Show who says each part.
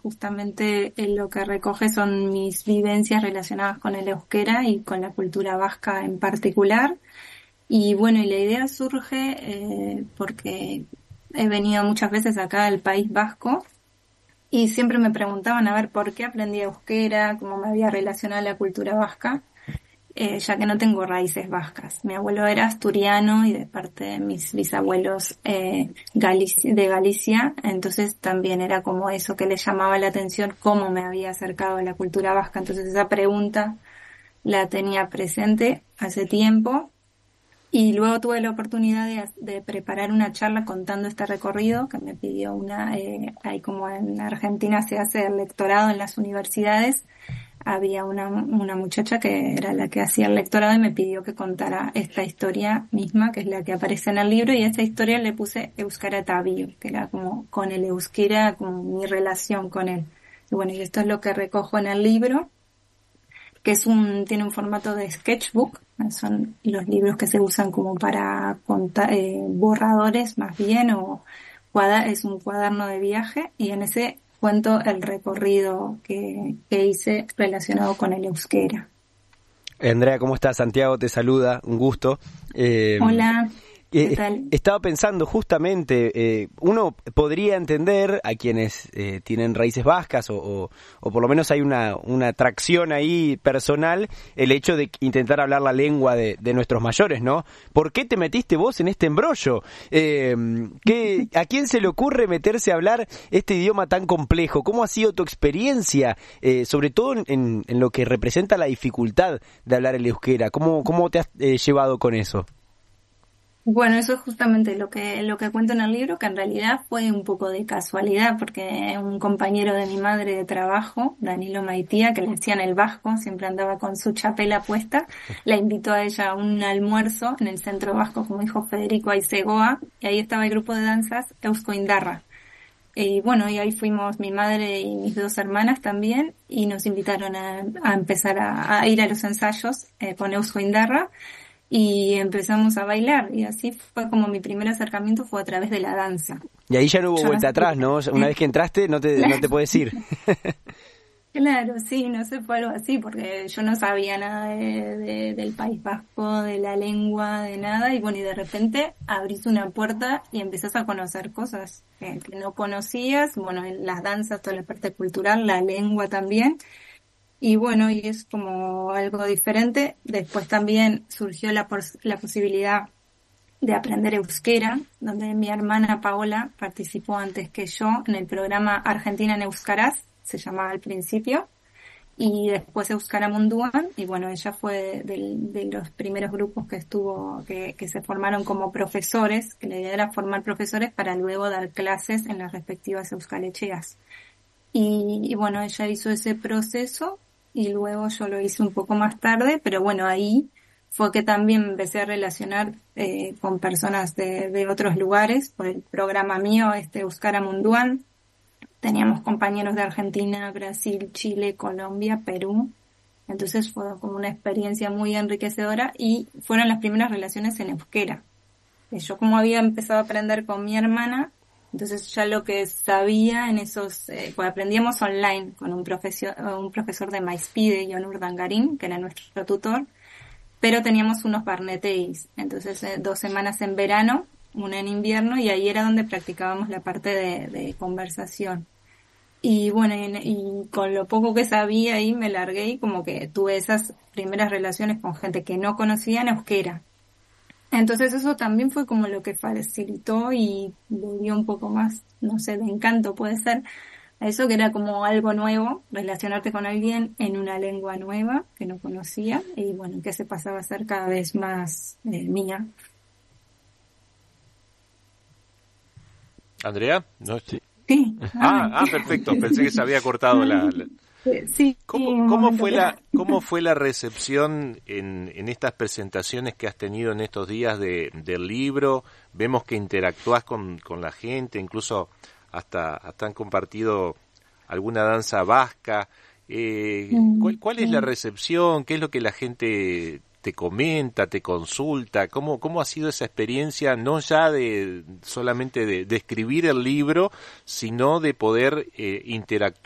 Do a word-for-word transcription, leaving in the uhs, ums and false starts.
Speaker 1: justamente eh, lo que recoge son mis vivencias relacionadas con el euskera y con la cultura vasca en particular. Y bueno, y la idea surge eh, porque he venido muchas veces acá al País Vasco y siempre me preguntaban a ver por qué aprendí euskera, cómo me había relacionado a la cultura vasca. Eh, ya que no tengo raíces vascas. Mi abuelo era asturiano y de parte de mis bisabuelos eh, Galicia, de Galicia, entonces también era como eso que le llamaba la atención, cómo me había acercado a la cultura vasca. Entonces esa pregunta la tenía presente hace tiempo y luego tuve la oportunidad de, de preparar una charla contando este recorrido que me pidió una, eh, ahí como en Argentina se hace el lectorado en las universidades. Había una, una muchacha que era la que hacía el lectorado y me pidió que contara esta historia misma, que es la que aparece en el libro, y a esa historia le puse Euskara Tabio, que era como con el euskera, como mi relación con él. Y bueno, y esto es lo que recojo en el libro, que es un, tiene un formato de sketchbook, son los libros que se usan como para contar, eh, borradores más bien, o cuadra, es un cuaderno de viaje, y en ese cuento el recorrido que, que hice relacionado con el euskera.
Speaker 2: Andrea, ¿cómo estás? Santiago te saluda, un gusto. Eh,
Speaker 1: Hola. ¿Qué
Speaker 2: Eh,
Speaker 1: tal?
Speaker 2: estaba pensando justamente, eh, uno podría entender a quienes eh, tienen raíces vascas o, o, o por lo menos hay una, una atracción ahí personal, el hecho de intentar hablar la lengua de, de nuestros mayores, ¿no? ¿Por qué te metiste vos en este embrollo? Eh, ¿qué, ¿A quién se le ocurre meterse a hablar este idioma tan complejo? ¿Cómo ha sido tu experiencia, eh, sobre todo en, en lo que representa la dificultad de hablar el euskera? ¿Cómo, cómo te has eh, llevado con eso?
Speaker 1: Bueno, eso es justamente lo que lo que cuento en el libro, que en realidad fue un poco de casualidad, porque un compañero de mi madre de trabajo, Danilo Maitía, que le decían el vasco, siempre andaba con su chapela puesta, la invitó a ella a un almuerzo en el centro vasco, como dijo Federico Aisegoa, y ahí estaba el grupo de danzas Eusko Indarra. Y bueno, y ahí fuimos mi madre y mis dos hermanas también, y nos invitaron a, a empezar a, a ir a los ensayos eh, con Eusko Indarra, y empezamos a bailar, y así fue como mi primer acercamiento, fue a través de la danza.
Speaker 2: Y ahí ya no hubo
Speaker 1: Yo
Speaker 2: vuelta
Speaker 1: no
Speaker 2: atrás, ¿no? Una vez que entraste no te, no te puedes ir.
Speaker 1: Claro, sí, no sé, fue algo así, porque yo no sabía nada de, de, del País Vasco, de la lengua, de nada, y bueno, y de repente abrís una puerta y empezás a conocer cosas que, que no conocías, bueno, en las danzas, toda la parte cultural, la lengua también. Y bueno, y es como algo diferente. Después también surgió la, pos- la posibilidad de aprender euskera, donde mi hermana Paola participó antes que yo en el programa Argentina en Euskaraz, se llamaba al principio, y después Euskara Munduan, y bueno, ella fue de, de los primeros grupos que estuvo, que, que se formaron como profesores, que la idea era formar profesores para luego dar clases en las respectivas euskalecheas. Y, y bueno, ella hizo ese proceso y luego yo lo hice un poco más tarde, pero bueno, ahí fue que también me empecé a relacionar eh, con personas de, de otros lugares por el programa mío, este Euskara Munduan. Teníamos compañeros de Argentina, Brasil, Chile, Colombia, Perú. Entonces fue como una experiencia muy enriquecedora y fueron las primeras relaciones en euskera. Yo como había empezado a aprender con mi hermana, entonces ya lo que sabía en esos, eh, pues aprendíamos online con un profesor, un profesor de Maispide, Jon Urdangarín, que era nuestro tutor, pero teníamos unos barneteis, entonces eh, dos semanas en verano, una en invierno, y ahí era donde practicábamos la parte de, de conversación. Y bueno, y, y con lo poco que sabía ahí me largué y como que tuve esas primeras relaciones con gente que no conocía en euskera. Entonces eso también fue como lo que facilitó y le dio un poco más, no sé, de encanto puede ser, a eso que era como algo nuevo, relacionarte con alguien en una lengua nueva que no conocía y bueno, que se pasaba a ser cada vez más eh, mía.
Speaker 3: ¿Andrea? No, sí.
Speaker 1: Sí.
Speaker 3: Ah, ah, perfecto, pensé que se había cortado la... la...
Speaker 1: Sí.
Speaker 3: ¿Cómo, cómo fue la cómo fue la recepción en, en estas presentaciones que has tenido en estos días de, del libro? Vemos que interactúas con, con la gente, incluso hasta, hasta han compartido alguna danza vasca. Eh, ¿cuál, ¿Cuál es la recepción? ¿Qué es lo que la gente te comenta, te consulta? ¿Cómo, cómo ha sido esa experiencia, no ya de solamente de, de escribir el libro, sino de poder eh, interactuar